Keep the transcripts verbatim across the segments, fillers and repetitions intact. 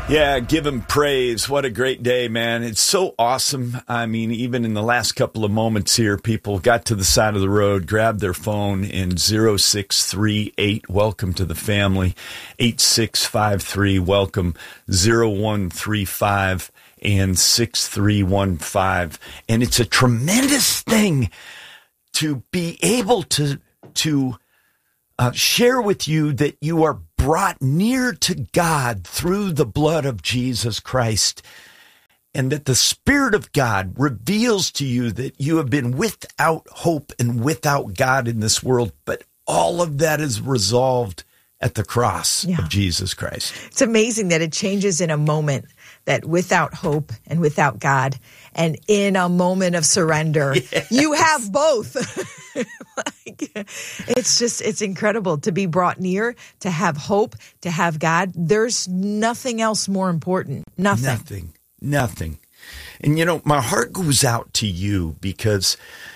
Yeah, give him praise. What a great day, man. It's so awesome. I mean, even in the last couple of moments here, people got to the side of the road, grabbed their phone in zero six three eight, welcome to the family, eight six five three, welcome, zero one three five, and six three one five. And it's a tremendous thing to be able to, to uh, share with you that you are brought near to God through the blood of Jesus Christ, and that the Spirit of God reveals to you that you have been without hope and without God in this world, but all of that is resolved at the cross yeah. of Jesus Christ. It's amazing that it changes in a moment, that without hope and without God, and in a moment of surrender, yes. you have both. Like, it's just, it's incredible to be brought near, to have hope, to have God. There's nothing else more important. Nothing. Nothing. Nothing. And, you know, my heart goes out to you because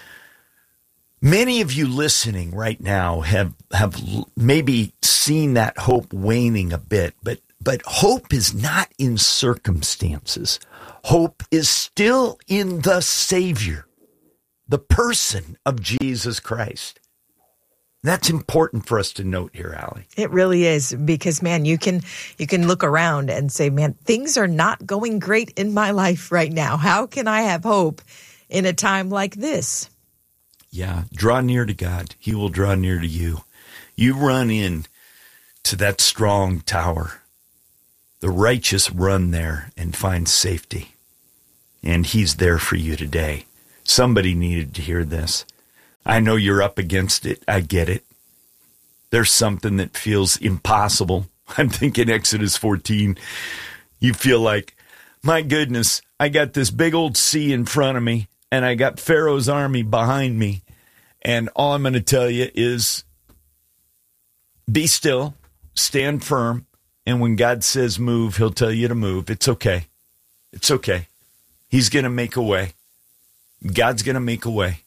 many of you listening right now have, have maybe seen that hope waning a bit, but, but hope is not in circumstances. Hope is still in the Savior, the person of Jesus Christ. That's important for us to note here, Allie. It really is, because, man, you can you can look around and say, man, things are not going great in my life right now. How can I have hope in a time like this? Yeah, draw near to God. He will draw near to you. You run in to that strong tower. The righteous run there and find safety. And he's there for you today. Somebody needed to hear this. I know you're up against it. I get it. There's something that feels impossible. I'm thinking Exodus fourteen. You feel like, my goodness, I got this big old sea in front of me, and I got Pharaoh's army behind me. And all I'm going to tell you is be still, stand firm, and when God says move, he'll tell you to move. It's okay. It's okay. He's going to make a way. God's going to make a way.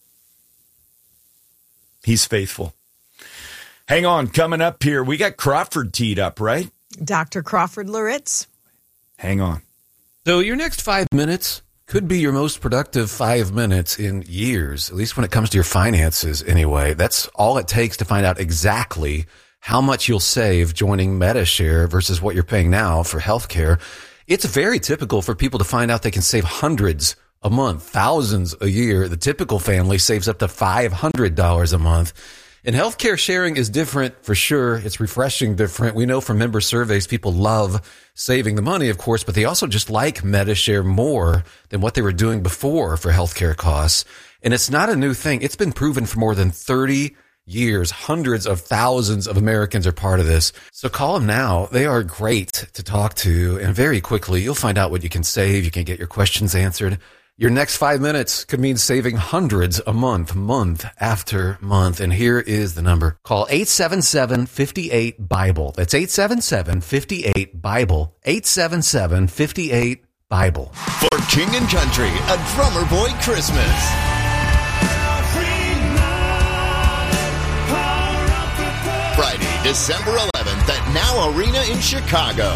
He's faithful. Hang on, coming up here, we got Crawford teed up, right? Doctor Crawford Loritz. Hang on. So your next five minutes could be your most productive five minutes in years, at least when it comes to your finances anyway. That's all it takes to find out exactly how much you'll save joining Medi-Share versus what you're paying now for healthcare. It's very typical for people to find out they can save hundreds a month, thousands a year. The typical family saves up to five hundred dollars a month. And healthcare sharing is different for sure. It's refreshing different. We know from member surveys, people love saving the money, of course, but they also just like Medi-Share more than what they were doing before for healthcare costs. And it's not a new thing. It's been proven for more than thirty years. Hundreds of thousands of Americans are part of this. So call them now. They are great to talk to. And very quickly, you'll find out what you can save. You can get your questions answered. Your next five minutes could mean saving hundreds a month, month after month. And here is the number. Call eight seven seven, five eight, BIBLE. That's eight seven seven, five eight, BIBLE. eight seven seven, five eight, BIBLE. For King and Country, a Drummer Boy Christmas. Friday, December eleventh at Now Arena in Chicago.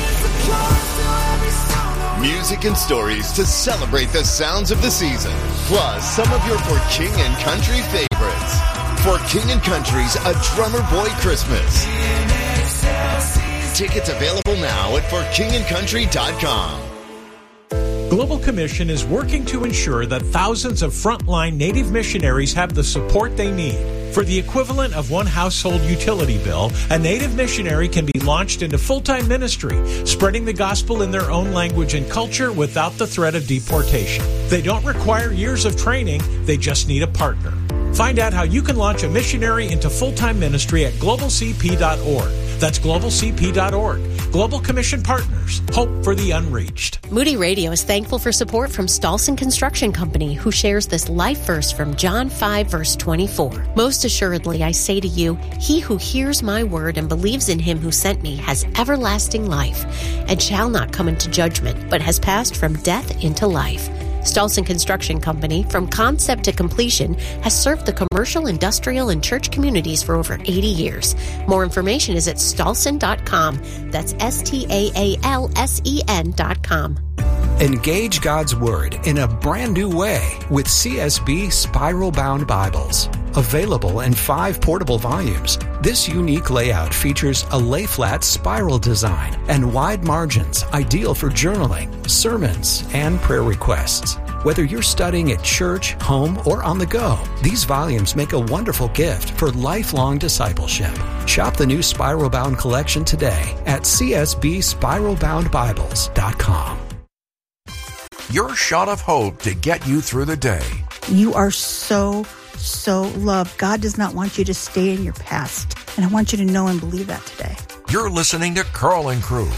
Music and stories to celebrate the sounds of the season, plus some of your For King and Country favorites. For King and Country's A Drummer Boy Christmas. Tickets available now at for king and country dot com. Global Commission is working to ensure that thousands of frontline Native missionaries have the support they need. For the equivalent of one household utility bill, a Native missionary can be launched into full-time ministry, spreading the gospel in their own language and culture without the threat of deportation. They don't require years of training, they just need a partner. Find out how you can launch a missionary into full-time ministry at global c p dot org. That's global c p dot org. Global Commission Partners. Hope for the unreached. Moody Radio is thankful for support from Stolson Construction Company, who shares this life verse from John five, verse twenty-four. Most assuredly, I say to you, he who hears my word and believes in him who sent me has everlasting life, and shall not come into judgment, but has passed from death into life. Stolson Construction Company, from concept to completion, has served the commercial, industrial, and church communities for over eighty years. More information is at stolson dot com. That's S T A A L S E N dot com. Engage God's Word in a brand new way with C S B Spiral Bound Bibles. Available in five portable volumes, this unique layout features a lay-flat spiral design and wide margins, ideal for journaling, sermons, and prayer requests. Whether you're studying at church, home, or on the go, these volumes make a wonderful gift for lifelong discipleship. Shop the new Spiral Bound collection today at C S B spiral bound bibles dot com. Your shot of hope to get you through the day. You are so, so loved. God does not want you to stay in your past. And I want you to know and believe that today. You're listening to Carl and Crew.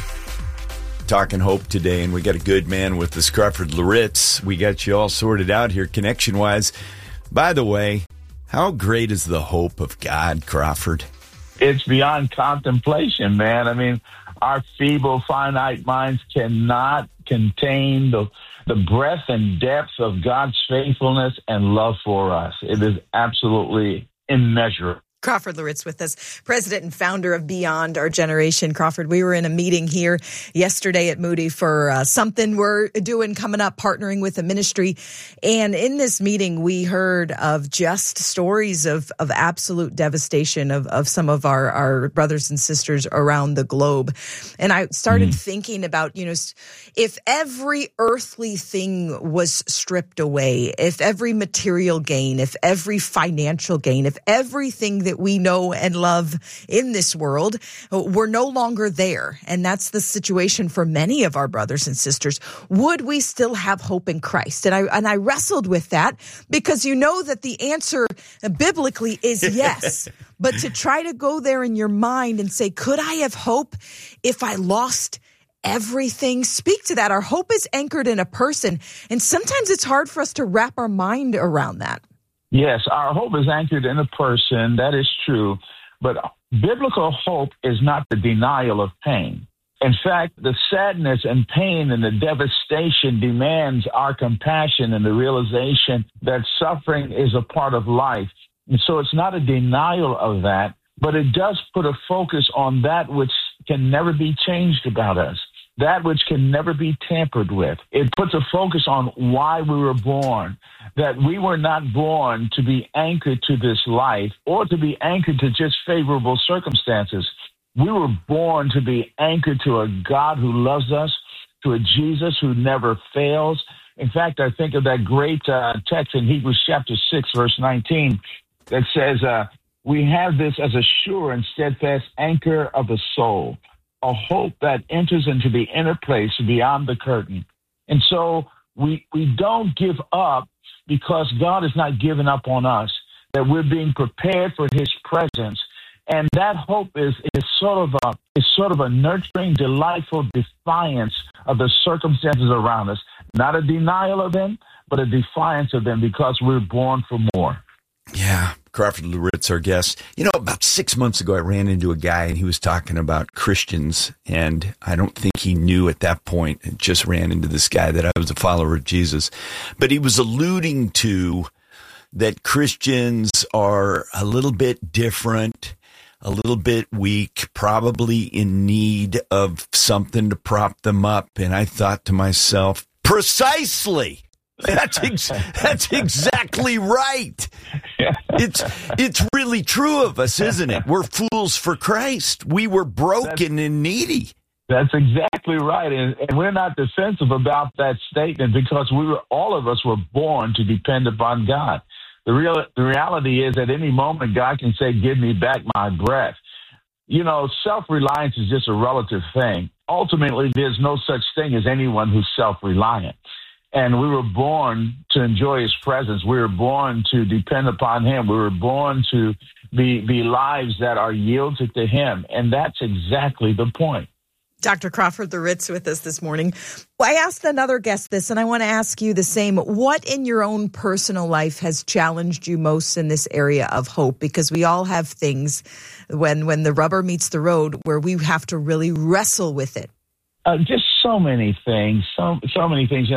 Talking hope today, and we got a good man with us, Crawford Loritz. We got you all sorted out here connection-wise. By the way, how great is the hope of God, Crawford? It's beyond contemplation, man. I mean, our feeble, finite minds cannot contain the the breadth and depth of God's faithfulness and love for us. It is absolutely immeasurable. Crawford Loritz with us, president and founder of Beyond Our Generation. Crawford, we were in a meeting here yesterday at Moody for uh, something we're doing coming up, partnering with a ministry. And in this meeting, we heard of just stories of, of absolute devastation of, of some of our, our brothers and sisters around the globe. And I started mm. thinking about, you know, if every earthly thing was stripped away, if every material gain, if every financial gain, if everything that we know and love in this world, we're no longer there. And that's the situation for many of our brothers and sisters. Would we still have hope in Christ? And I and I wrestled with that because you know that the answer biblically is yes. But to try to go there in your mind and say, could I have hope if I lost everything? Speak to that. Our hope is anchored in a person. And sometimes it's hard for us to wrap our mind around that. Yes, our hope is anchored in a person. That is true. But biblical hope is not the denial of pain. In fact, the sadness and pain and the devastation demands our compassion and the realization that suffering is a part of life. And so it's not a denial of that, but it does put a focus on that which can never be changed about us, that which can never be tampered with. It puts a focus on why we were born, that we were not born to be anchored to this life or to be anchored to just favorable circumstances. We were born to be anchored to a God who loves us, to a Jesus who never fails. In fact, I think of that great uh, text in Hebrews chapter six, verse nineteen, that says, uh, we have this as a sure and steadfast anchor of the soul, a hope that enters into the inner place beyond the curtain. And so we we don't give up because God has not given up on us, that we're being prepared for his presence. And that hope is, is sort of a is sort of a nurturing, delightful defiance of the circumstances around us. Not a denial of them, but a defiance of them because we're born for more. Yeah, Crawford Loritz, our guest. You know, about six months ago, I ran into a guy, and he was talking about Christians, and I don't think he knew at that point. I just ran into this guy that I was a follower of Jesus. But he was alluding to that Christians are a little bit different, a little bit weak, probably in need of something to prop them up. And I thought to myself, precisely. That's ex- that's exactly right. It's it's really true of us, isn't it? We're fools for Christ. We were broken that's, and needy. That's exactly right, and, and we're not defensive about that statement because we were all of us were born to depend upon God. The real the reality is, at any moment, God can say, "Give me back my breath." You know, self-reliance is just a relative thing. Ultimately, there's no such thing as anyone who's self-reliant. And we were born to enjoy his presence. We were born to depend upon him. We were born to be, be lives that are yielded to him. And that's exactly the point. Doctor Crawford Loritz with us this morning. Well, I asked another guest this, and I want to ask you the same. What in your own personal life has challenged you most in this area of hope? Because we all have things when, when the rubber meets the road where we have to really wrestle with it. Uh, just so many things, so so many things. You know,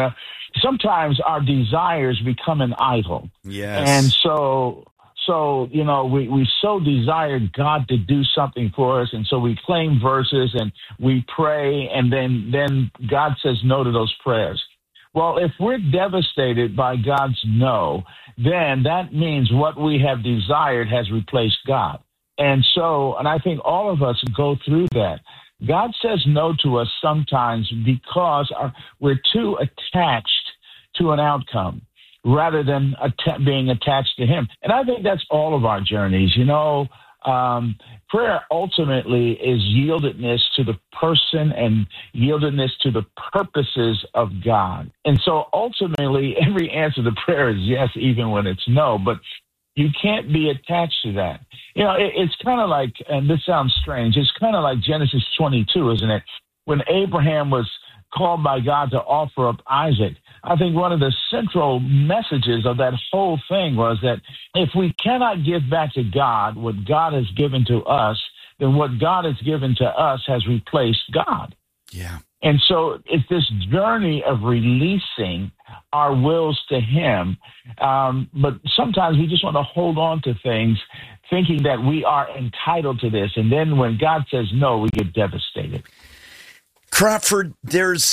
sometimes our desires become an idol. Yes. And so, so you know, we, we so desire God to do something for us, and so we claim verses and we pray, and then, then God says no to those prayers. Well, if we're devastated by God's no, then that means what we have desired has replaced God. And so, and I think all of us go through that. God says no to us sometimes because our, we're too attached to an outcome rather than att- being attached to Him. And I think that's all of our journeys. You know, um, prayer ultimately is yieldedness to the person and yieldedness to the purposes of God. And so ultimately, every answer to prayer is yes, even when it's no. But you can't be attached to that. You know, it, it's kind of like, and this sounds strange, it's kind of like Genesis twenty-two, isn't it? When Abraham was called by God to offer up Isaac, I think one of the central messages of that whole thing was that if we cannot give back to God what God has given to us, then what God has given to us has replaced God. Yeah. And so it's this journey of releasing our wills to Him. Um, but sometimes we just want to hold on to things thinking that we are entitled to this. And then when God says no, we get devastated. Crawford, there's,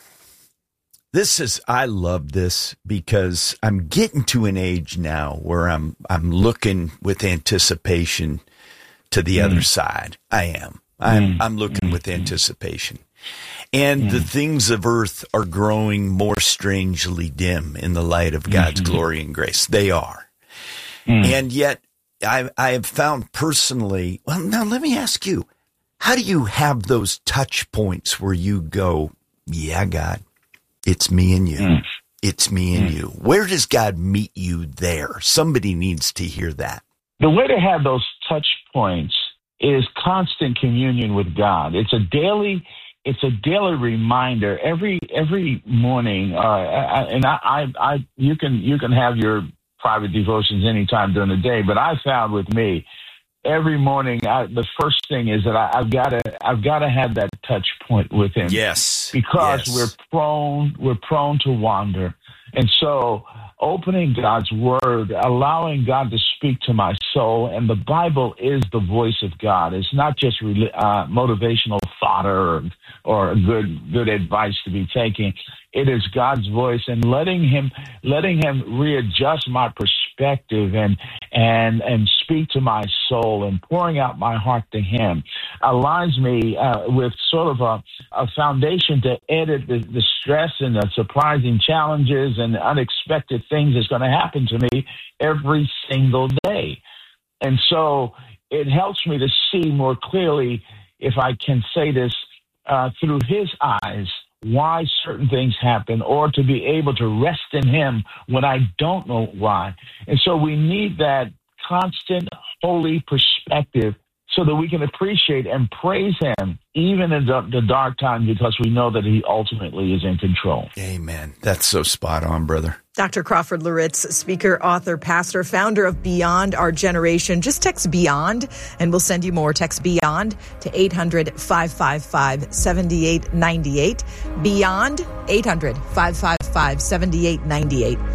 this is, I love this because I'm getting to an age now where I'm, I'm looking with anticipation to the mm. other side. I am. I'm, mm. I'm looking mm. with anticipation. And mm. the things of earth are growing more strangely dim in the light of God's mm-hmm. glory and grace. They are. Mm. And yet I, I have found personally, well, now let me ask you, how do you have those touch points where you go, yeah, God, it's me and you. Mm. It's me and mm. you. Where does God meet you there? Somebody needs to hear that. The way to have those touch points is constant communion with God. It's a daily It's a daily reminder every every morning, uh, I, and I, I, I, you can you can have your private devotions anytime during the day. But I found with me, every morning, I, the first thing is that I, I've got to I've got to have that touch point with Him. Yes, because yes. we're prone we're prone to wander, and so opening God's Word, allowing God to speak to my soul, and the Bible is the voice of God. It's not just uh, motivational fodder or, or good good advice to be taken. It is God's voice, and letting Him letting Him readjust my perspective and and and speak to my soul and pouring out my heart to Him aligns me uh, with sort of a, a foundation to edit the, the stress and the surprising challenges and the unexpected things that's going to happen to me every single day. And so it helps me to see more clearly, if I can say this, uh, through His eyes, why certain things happen, or to be able to rest in Him when I don't know why. And so we need that constant, holy perspective so that we can appreciate and praise Him even in the, the dark time, because we know that He ultimately is in control. Amen. That's so spot on, brother. Doctor Crawford Loritts, speaker, author, pastor, founder of Beyond Our Generation. Just text BEYOND and we'll send you more. Text BEYOND to eight hundred, five five five, seven eight nine eight. BEYOND, eight hundred, five five five, seven eight nine eight.